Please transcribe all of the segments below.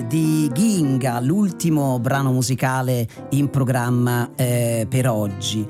di Ginga, l'ultimo brano musicale in programma per oggi.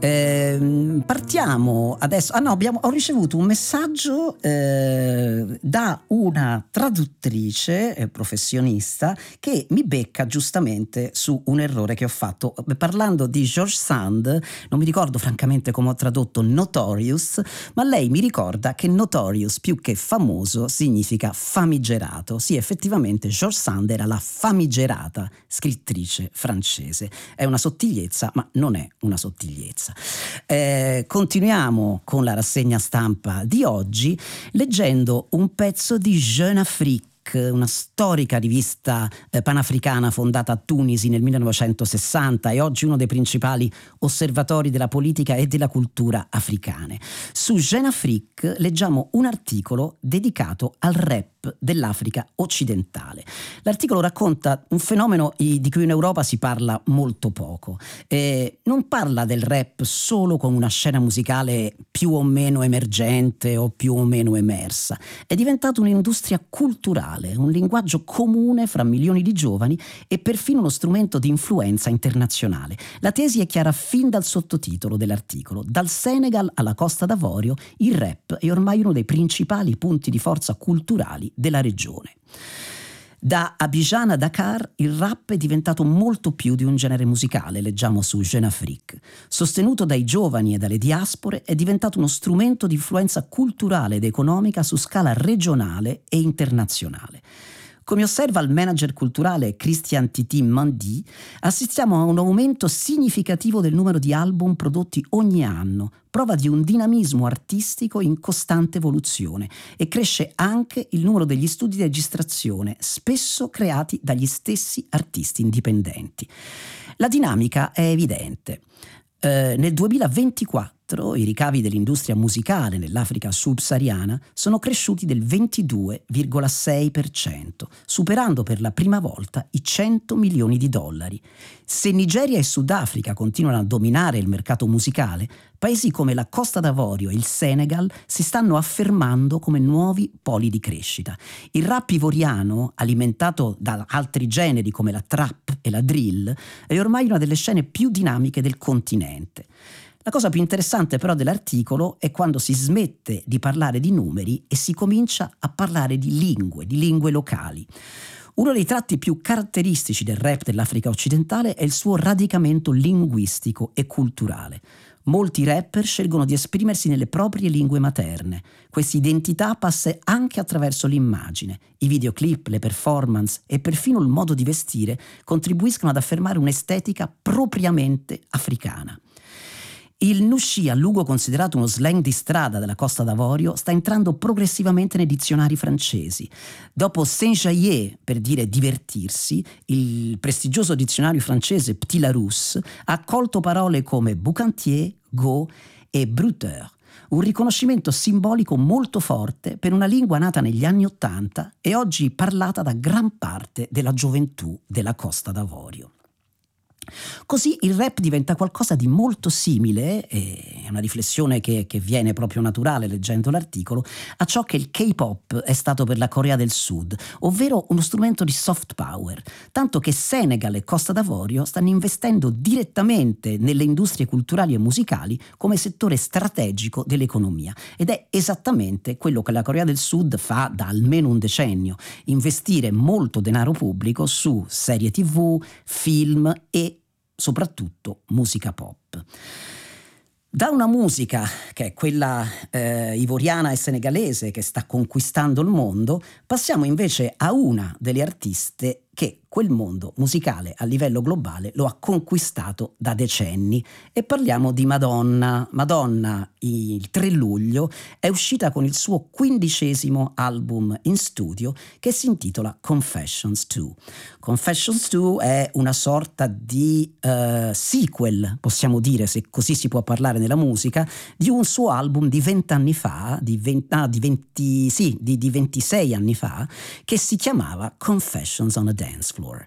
Partiamo adesso. Ho ricevuto un messaggio da una traduttrice professionista che mi becca giustamente su un errore che ho fatto. Parlando di George Sand, non mi ricordo francamente come ho tradotto Notorious, ma lei mi ricorda che Notorious più che famoso significa famigerato. Sì, effettivamente George Sand era la famigerata scrittrice francese. È una sottigliezza, ma non è una sottigliezza. Continuiamo con la rassegna stampa di oggi leggendo un pezzo di Jeune Afrique, una storica rivista panafricana fondata a Tunisi nel 1960 e oggi uno dei principali osservatori della politica e della cultura africane. Su Jeune Afrique leggiamo un articolo dedicato al rap dell'Africa occidentale. L'articolo racconta un fenomeno di cui in Europa si parla molto poco. Non parla del rap solo come una scena musicale più o meno emergente o più o meno emersa. È diventato un'industria culturale, un linguaggio comune fra milioni di giovani e perfino uno strumento di influenza internazionale. La tesi è chiara fin dal sottotitolo dell'articolo. Dal Senegal alla Costa d'Avorio, il rap è ormai uno dei principali punti di forza culturali della regione. Da Abidjan a Dakar il rap è diventato molto più di un genere musicale, leggiamo su Jeune Afrique. Sostenuto dai giovani e dalle diaspore, è diventato uno strumento di influenza culturale ed economica su scala regionale e internazionale. Come osserva il manager culturale Christian Titi Mandi, assistiamo a un aumento significativo del numero di album prodotti ogni anno, prova di un dinamismo artistico in costante evoluzione, e cresce anche il numero degli studi di registrazione, spesso creati dagli stessi artisti indipendenti. La dinamica è evidente. Nel 2024 i ricavi dell'industria musicale nell'Africa subsahariana sono cresciuti del 22,6%, superando per la prima volta i 100 milioni di dollari. Se Nigeria e Sudafrica continuano a dominare il mercato musicale, paesi come la Costa d'Avorio e il Senegal si stanno affermando come nuovi poli di crescita. Il rap ivoriano, alimentato da altri generi come la trap e la drill, è ormai una delle scene più dinamiche del continente. La cosa più interessante però dell'articolo è quando si smette di parlare di numeri e si comincia a parlare di lingue locali. Uno dei tratti più caratteristici del rap dell'Africa occidentale è il suo radicamento linguistico e culturale. Molti rapper scelgono di esprimersi nelle proprie lingue materne. Questa identità passa anche attraverso l'immagine. I videoclip, le performance e perfino il modo di vestire contribuiscono ad affermare un'estetica propriamente africana. Il Nushi, a lungo considerato uno slang di strada della Costa d'Avorio, sta entrando progressivamente nei dizionari francesi. Dopo Saint-Jayer, per dire divertirsi, il prestigioso dizionario francese Petit Larousse ha accolto parole come boucantier, go e bruteur. Un riconoscimento simbolico molto forte per una lingua nata negli anni '80 e oggi parlata da gran parte della gioventù della Costa d'Avorio. Così il rap diventa qualcosa di molto simile, è una riflessione che viene proprio naturale leggendo l'articolo, a ciò che il K-pop è stato per la Corea del Sud, ovvero uno strumento di soft power, tanto che Senegal e Costa d'Avorio stanno investendo direttamente nelle industrie culturali e musicali come settore strategico dell'economia, ed è esattamente quello che la Corea del Sud fa da almeno un decennio: investire molto denaro pubblico su serie TV, film e soprattutto musica pop. Da una musica che è quella ivoriana e senegalese che sta conquistando il mondo, passiamo invece a una delle artiste che quel mondo musicale a livello globale lo ha conquistato da decenni, e parliamo di Madonna. Madonna il 3 luglio è uscita con il suo 15° album in studio che si intitola Confessions 2. Confessions 2 è una sorta di sequel, possiamo dire, se così si può parlare nella musica, di un suo album di 20 anni fa, di 26 anni fa, che si chiamava Confessions on a Dance Floor.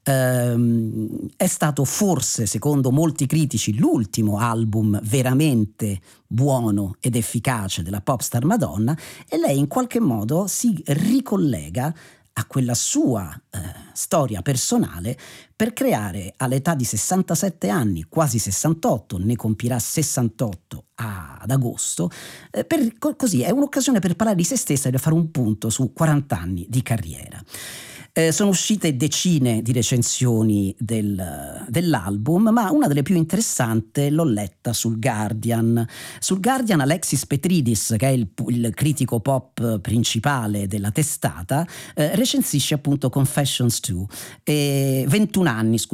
È stato forse, secondo molti critici, l'ultimo album veramente buono ed efficace della pop star Madonna, e lei in qualche modo si ricollega a quella sua storia personale per creare all'età di 67 anni, quasi 68, ne compirà 68 ad agosto, così è un'occasione per parlare di se stessa e per fare un punto su 40 anni di carriera. Sono uscite decine di recensioni dell'album, ma una delle più interessanti l'ho letta sul Guardian. Sul Guardian Alexis Petridis, che è il critico pop principale della testata, recensisce appunto Confessions 2. 21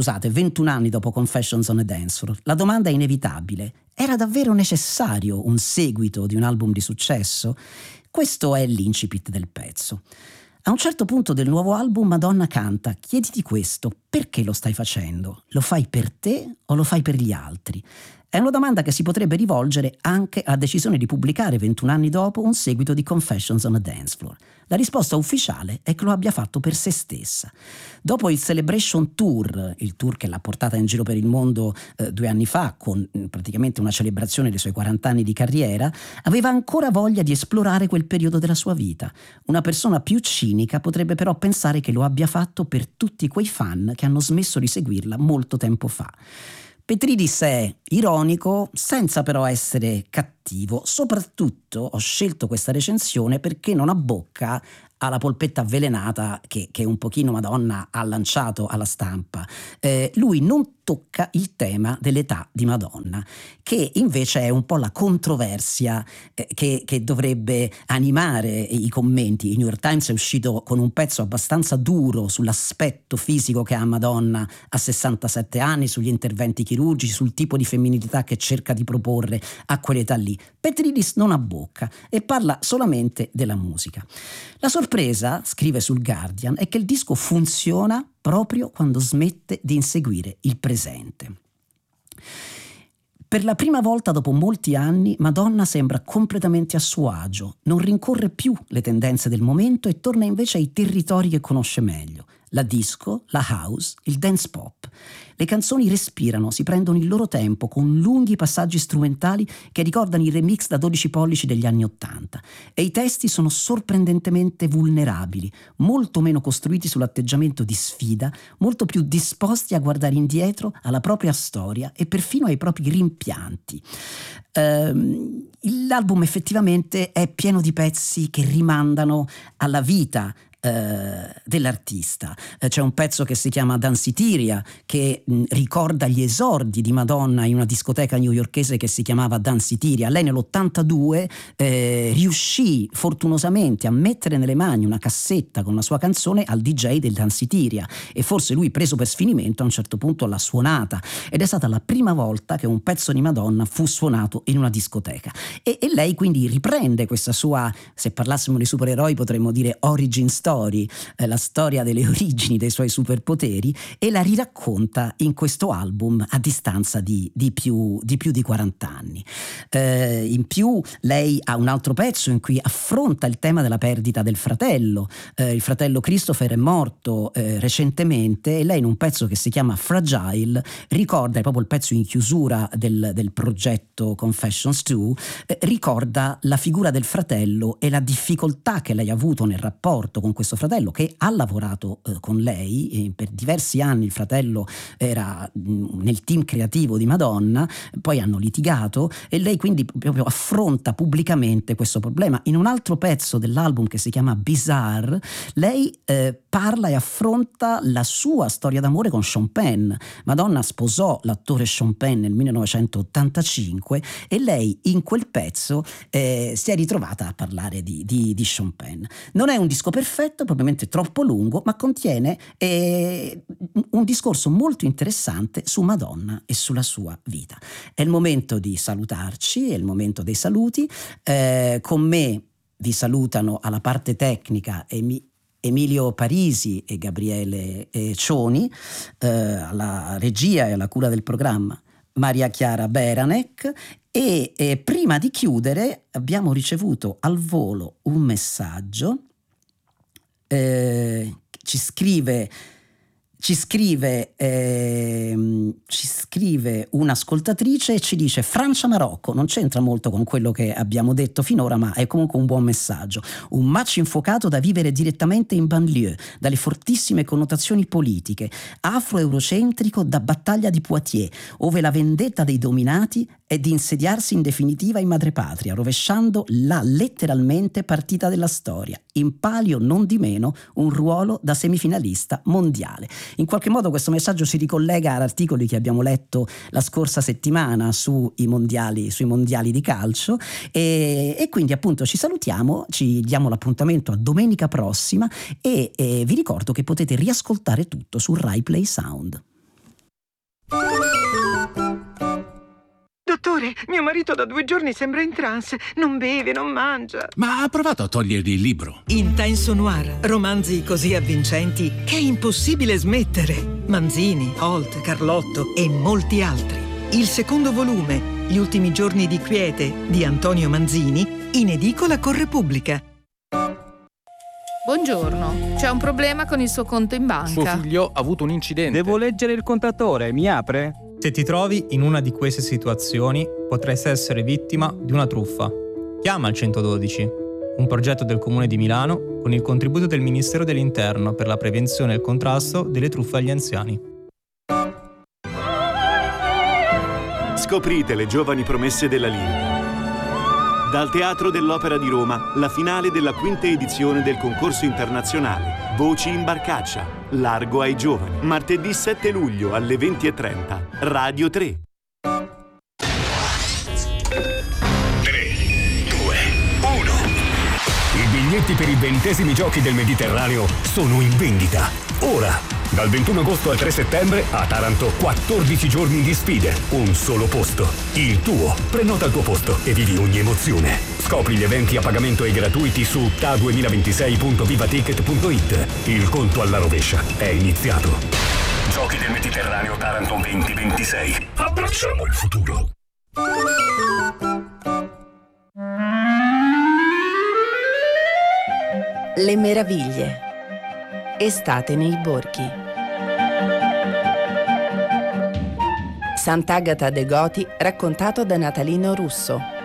anni dopo Confessions on a Dance Floor. La domanda è inevitabile: era davvero necessario un seguito di un album di successo? Questo è l'incipit del pezzo. A un certo punto del nuovo album Madonna canta: chiediti questo, perché lo stai facendo? Lo fai per te o lo fai per gli altri? È una domanda che si potrebbe rivolgere anche alla decisione di pubblicare 21 anni dopo un seguito di Confessions on a Dance Floor. La risposta ufficiale è che lo abbia fatto per se stessa. Dopo il Celebration Tour, il tour che l'ha portata in giro per il mondo 2 anni fa, con praticamente una celebrazione dei suoi 40 anni di carriera, aveva ancora voglia di esplorare quel periodo della sua vita. Una persona più cinica potrebbe però pensare che lo abbia fatto per tutti quei fan che hanno smesso di seguirla molto tempo fa. Petridis è ironico senza però essere cattivo. Soprattutto ho scelto questa recensione perché non abbocca alla polpetta avvelenata che un pochino Madonna ha lanciato alla stampa. Lui non tocca il tema dell'età di Madonna, che invece è un po' la controversia che dovrebbe animare i commenti. Il New York Times è uscito con un pezzo abbastanza duro sull'aspetto fisico che ha Madonna a 67 anni, sugli interventi chirurgici, sul tipo di femminilità che cerca di proporre a quell'età lì. Petridis non abbocca e parla solamente della musica. La sorpresa, scrive sul Guardian, è che il disco funziona proprio quando smette di inseguire il presente. Per la prima volta dopo molti anni, Madonna sembra completamente a suo agio, non rincorre più le tendenze del momento e torna invece ai territori che conosce meglio: la disco, la house, il dance pop. Le canzoni respirano, si prendono il loro tempo con lunghi passaggi strumentali che ricordano i remix da 12 pollici degli anni '80, e i testi sono sorprendentemente vulnerabili, molto meno costruiti sull'atteggiamento di sfida, molto più disposti a guardare indietro alla propria storia e perfino ai propri rimpianti. L'album effettivamente è pieno di pezzi che rimandano alla vita dell'artista. C'è un pezzo che si chiama Danceteria che ricorda gli esordi di Madonna in una discoteca newyorkese che si chiamava Danceteria. Lei nell'82 riuscì fortunosamente a mettere nelle mani una cassetta con la sua canzone al DJ del Danceteria, e forse lui, preso per sfinimento, a un certo punto l'ha suonata, ed è stata la prima volta che un pezzo di Madonna fu suonato in una discoteca, e lei quindi riprende questa sua, se parlassimo di supereroi potremmo dire origin story, la storia delle origini dei suoi superpoteri, e la riracconta in questo album a distanza di più di 40 anni. In più lei ha un altro pezzo in cui affronta il tema della perdita del fratello. Il fratello Christopher è morto recentemente, e lei in un pezzo che si chiama Fragile ricorda, è proprio il pezzo in chiusura del progetto Confessions 2, ricorda la figura del fratello e la difficoltà che lei ha avuto nel rapporto con questo fratello, che ha lavorato con lei, e per diversi anni il fratello era nel team creativo di Madonna, poi hanno litigato e lei quindi proprio affronta pubblicamente questo problema. In un altro pezzo dell'album che si chiama Bizarre, lei parla e affronta la sua storia d'amore con Sean Penn. Madonna sposò l'attore Sean Penn nel 1985 e lei in quel pezzo si è ritrovata a parlare di Sean Penn. Non è un disco perfetto, probabilmente troppo lungo, ma contiene un discorso molto interessante su Madonna e sulla sua vita. È il momento di salutarci, è il momento dei saluti. Con me vi salutano alla parte tecnica Emilio Parisi e Gabriele Cioni, alla regia e alla cura del programma Maria Chiara Beranec, e prima di chiudere abbiamo ricevuto al volo un messaggio. Ci scrive Ci scrive un'ascoltatrice e ci dice: Francia-Marocco, non c'entra molto con quello che abbiamo detto finora, ma è comunque un buon messaggio. Un match infuocato da vivere direttamente in banlieue, dalle fortissime connotazioni politiche, afro-eurocentrico da battaglia di Poitiers, ove la vendetta dei dominati è di insediarsi in definitiva in madrepatria, rovesciando la letteralmente partita della storia. In palio non di meno un ruolo da semifinalista mondiale. In qualche modo questo messaggio si ricollega ad articoli che abbiamo letto la scorsa settimana sui mondiali di calcio e quindi appunto ci salutiamo, ci diamo l'appuntamento a domenica prossima e vi ricordo che potete riascoltare tutto su Rai Play Sound. Dottore, mio marito da 2 giorni sembra in trance, non beve, non mangia. Ma ha provato a togliergli il libro? Intenso noir, romanzi così avvincenti che è impossibile smettere. Manzini, Holt, Carlotto e molti altri. Il secondo volume, Gli ultimi giorni di quiete, di Antonio Manzini, in edicola con Repubblica. Buongiorno, c'è un problema con il suo conto in banca. Suo figlio ha avuto un incidente. Devo leggere il contatore, mi apre? Se ti trovi in una di queste situazioni, potresti essere vittima di una truffa. Chiama il 112, un progetto del Comune di Milano con il contributo del Ministero dell'Interno per la prevenzione e il contrasto delle truffe agli anziani. Scoprite le giovani promesse della lirica. Dal Teatro dell'Opera di Roma, la finale della 5ª edizione del concorso internazionale Voci in Barcaccia, Largo ai giovani. Martedì 7 luglio alle 20:30, Radio 3. 3, 2, 1. I biglietti per i 20esimi Giochi del Mediterraneo sono in vendita. Ora! Dal 21 agosto al 3 settembre a Taranto 14 giorni di sfide, un solo posto, il tuo. Prenota il tuo posto e vivi ogni emozione. Scopri gli eventi a pagamento e gratuiti su ta2026.vivaticket.it. Il conto alla rovescia è iniziato. Giochi del Mediterraneo Taranto 2026. Abbracciamo il futuro. Le meraviglie. Estate nei borghi. Sant'Agata de' Goti raccontato da Natalino Russo.